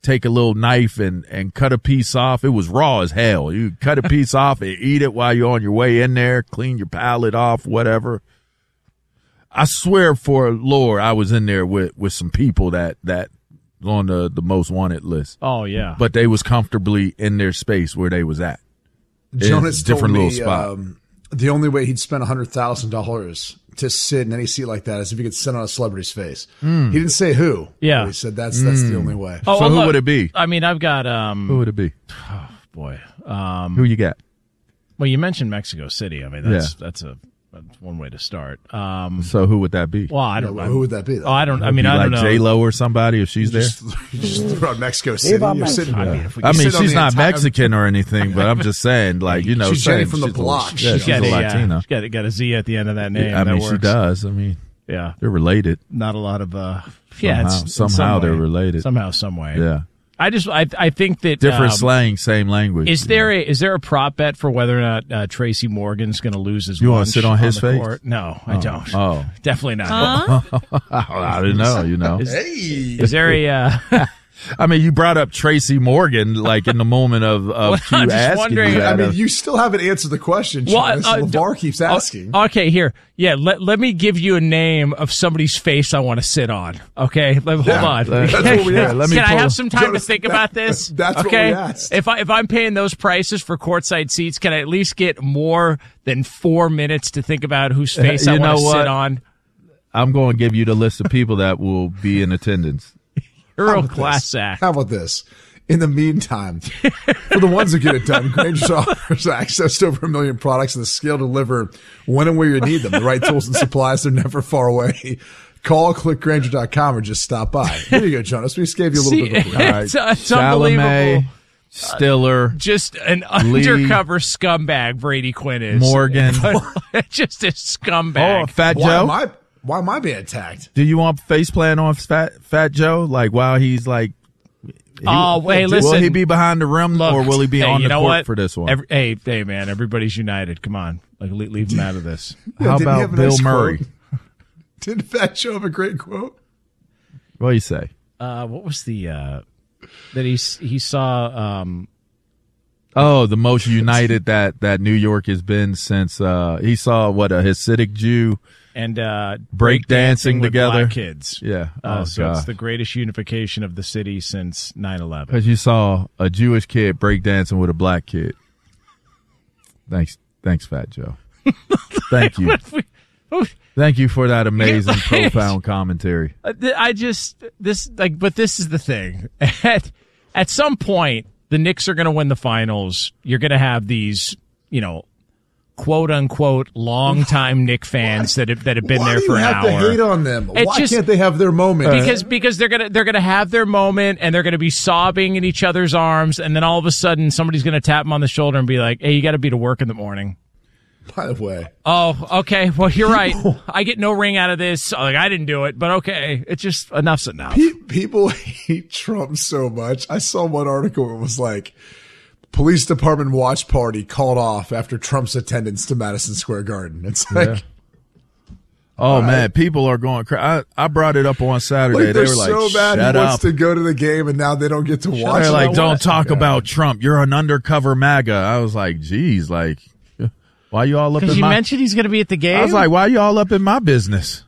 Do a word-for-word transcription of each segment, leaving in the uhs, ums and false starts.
take a little knife and, and cut a piece off. It was raw as hell. You cut a piece off and eat it while you're on your way in there, clean your palate off, whatever. I swear for Lord, I was in there with, with some people that, that on the, the most wanted list. Oh, yeah. But they was comfortably in their space where they was at. Jonas told different me little spot. Um, the only way he'd spend one hundred thousand dollars to sit in any seat like that is if he could sit on a celebrity's face. Mm. He didn't say who. Yeah. He said that's that's Mm. the only way. Oh, so well, who look, would it be? I mean, I've got um. Who would it be? Oh, boy. Um, Who you got? Well, you mentioned Mexico City. I mean, that's yeah. that's a that's one way to start. Um, so who would that be? Well, I don't. Yeah, know. who would that be? Though? Oh, I don't. I mean, I like don't know. J Lo or somebody if she's you there. just, you just throw out Mexico City. You're sitting, I yeah. mean, if we I mean, sit on she's the not entire- Mexican or anything, but I'm just saying, like you know, She's saying, Jenny from the she's block. A, yeah, She's she's got a a, Latina. uh, she's got, got a Z at the end of that name. Yeah, I that mean, works. she does. I mean, Yeah, they're related. not a lot of. uh Yeah, Somehow, it's, somehow some they're way. related. Somehow, some way. Yeah, I just, I, I think that different um, slang, same language. Is there a is there a prop bet for whether or not uh, Tracy Morgan's going to lose his? You wanna lunch sit on his the face? court? No, I Oh. don't. Oh. Definitely not. Huh? I didn't know. You know. Is, Hey, is there a? Uh, I mean, you brought up Tracy Morgan like in the moment of, of Well, Q I'm just asking wondering- you I that. mean, you still haven't answered the question. Well, Jonas. uh, LeVar keeps oh, asking. okay, here, yeah. Let let me give you a name of somebody's face I want to sit on. Okay, let, hold Yeah, on. that's what we asked. Let me Can I pull- have some time Jonas, to think that- about this? that's what we okay? asked. If I if I'm paying those prices for courtside seats, can I at least get more than four minutes to think about whose face I You want know to what? sit on? I'm going to give you the list of people that will be in attendance. You're How a about class this? act. How about this? In the meantime, for the ones who get it done, Granger offers access to over a million products and the skill to deliver when and where you need them. The right tools and supplies, they're never far away. Call, click Granger dot com, or just stop by. Here you go, Jonas. We just gave you a little See, bit of a All right. it's, it's Chalamet, unbelievable. Stiller, Just an Lee, undercover scumbag, Brady Quinn is. Morgan. Just a scumbag. oh, Fat why Joe. am I, why am I being attacked? Do you want face plant on Fat Fat Joe? Like while he's like, he- Oh, hey, will listen. he be behind the rim Look, or will he be hey, on you the know court what? for this one? Every, hey, hey, man, everybody's united. Come on, like leave, leave him out of this. How didn't he about have a Bill nice Murray? quote? Didn't Fat Joe have a great quote? What do you say? Uh, what was the uh, that he he saw? Um, Oh, the most united that, that New York has been since uh, he saw what a Hasidic Jew and uh, break dancing with together. black kids. Yeah. Uh, Oh, so it's gosh. the greatest unification of the city since nine eleven. Because you saw a Jewish kid break dancing with a black kid. Thanks, thanks, Fat Joe. Thank you, thank you for that amazing, profound commentary. Uh, th- I just this like, but this is the thing. At at some point, the Knicks are going to win the finals. You're going to have these, you know, quote unquote, longtime Knick fans that have that have been Why there do for you an have hour. to hate on them? It Why just- can't they have their moment? because because they're gonna they're gonna have their moment and they're gonna be sobbing in each other's arms, and then all of a sudden somebody's gonna tap them on the shoulder and be like, "Hey, you got to be to work in the morning." By the way, Oh, okay. Well, you're right. I get no ring out of this. Like, I didn't do it, but okay. It's just enough's enough. pe- people hate Trump so much. I saw one article where it was like, police department watch party called off after Trump's attendance to Madison Square Garden. It's like, Yeah. Oh man, people are going crazy. I, I brought it up on Saturday. like they they're were like, so bad "Shut he up." wants to go to the game and now they don't get to watch They're it. like, "Don't What? talk God. about Trump. You're an undercover MAGA." I was like, "Geez, like, why you all up Because in you my?" mentioned he's going to be at the game. I was like, "Why you all up in my business?"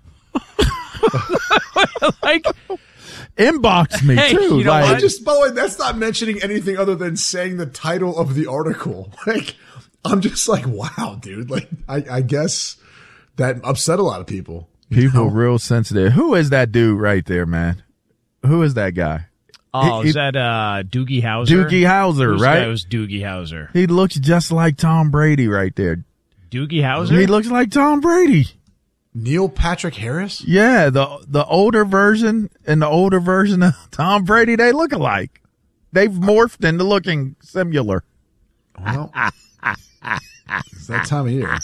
like, Inbox me Hey, too. you know like, I just, by the way, that's not mentioning anything other than saying the title of the article. Like, I'm just like, wow, dude. Like, I, I guess that upset a lot of people. people real sensitive. Who is that dude right there, man? Who is that guy? oh, He- is that uh, Doogie Howser? Doogie Howser, Who's right? That was Doogie Howser. He looks just like Tom Brady right there. Doogie Howser? He looks like Tom Brady. Neil Patrick Harris? Yeah, the the older version and the older version of Tom Brady, they look alike. They've morphed into looking similar. Well, it's that time of year.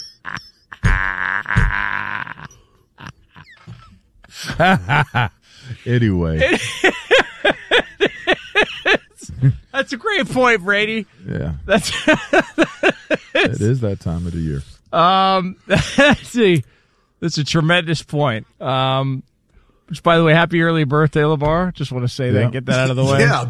Anyway, That's a great point, Brady. yeah, That's it is that time of the year. um. Let's see. That's a tremendous point. Um. Which, by the way, happy early birthday, LeVar. Just want to say Yeah. that. Get that out of the way. Yeah,